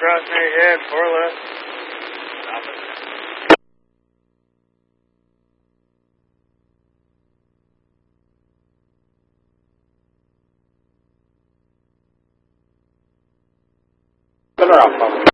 crossing ahead, 4 left. Stop it. Center Alpha.